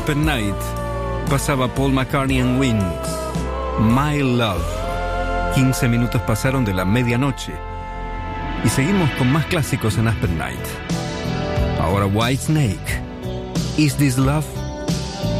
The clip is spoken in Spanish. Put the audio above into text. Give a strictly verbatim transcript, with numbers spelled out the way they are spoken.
Aspen Night pasaba Paul McCartney and Wings, My Love. quince minutos pasaron de la medianoche y seguimos con más clásicos en Aspen Night. Ahora Whitesnake, Is This Love?